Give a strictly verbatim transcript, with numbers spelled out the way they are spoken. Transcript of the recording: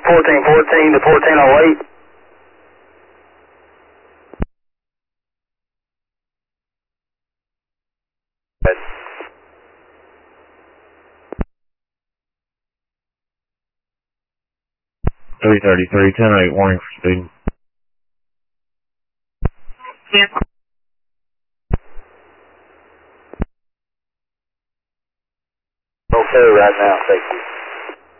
fourteen fourteen to fourteen oh eight. three thirty-three, ten eight, warning for speed. Vehicle